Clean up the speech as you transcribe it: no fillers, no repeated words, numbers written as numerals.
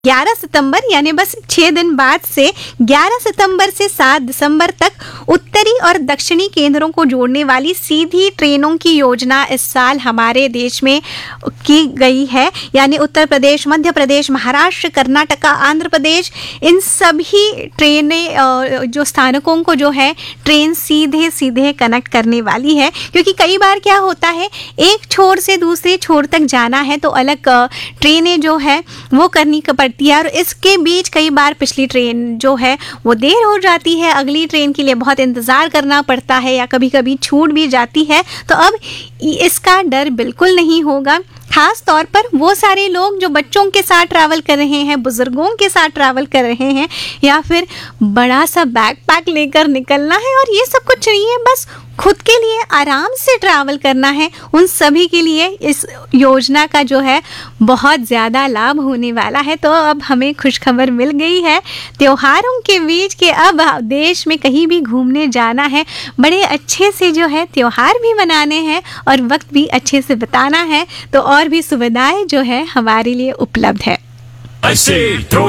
11 सितंबर यानी बस 6 दिन बाद से 11 सितंबर से 7 दिसंबर तक उत्तरी और दक्षिणी केंद्रों को जोड़ने वाली सीधी ट्रेनों की योजना इस साल हमारे देश में की गई है। यानी उत्तर प्रदेश, मध्य प्रदेश, महाराष्ट्र, कर्नाटका, आंध्र प्रदेश, इन सभी ट्रेनें जो स्थानकों को जो है ट्रेन सीधे सीधे कनेक्ट करने वाली है। क्योंकि कई बार क्या होता है, एक छोर से दूसरे छोर तक जाना है तो अलग ट्रेनें जो है वो करनी पड़ती है और इसके बीच कई बार पिछली ट्रेन जो है वो देर हो जाती है, अगली ट्रेन के लिए बहुत इंतज़ार करना पड़ता है या कभी कभी छूट भी जाती है। तो अब इसका डर बिल्कुल नहीं होगा। खास तौर पर वो सारे लोग जो बच्चों के साथ ट्रैवल कर रहे हैं, बुजुर्गों के साथ ट्रैवल कर रहे हैं या फिर बड़ा सा बैकपैक लेकर निकलना है और ये सब कुछ नहीं है, बस खुद के लिए आराम से ट्रैवल करना है, उन सभी के लिए इस योजना का जो है बहुत ज़्यादा लाभ होने वाला है। तो अब हमें खुशखबर मिल गई है त्योहारों के बीच के अब देश में कहीं भी घूमने जाना है, बड़े अच्छे से जो है त्योहार भी मनाने हैं और वक्त भी अच्छे से बिताना है, तो और भी सुविधाएं जो है हमारे लिए उपलब्ध है। I say, throw